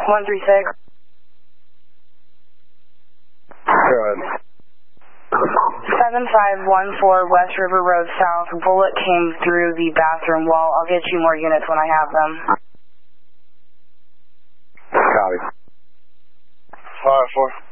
136. Go ahead. 7514 West River Road South. Bullet came through the bathroom wall. I'll get you more units when I have them. Copy. 5-4.